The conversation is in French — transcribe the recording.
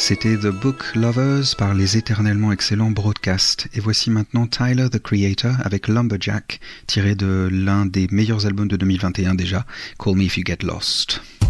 C'était The Book Lovers par les éternellement excellents Broadcast. Et voici maintenant Tyler, the Creator, avec Lumberjack, tiré de l'un des meilleurs albums de 2021 déjà, Call Me If You Get Lost.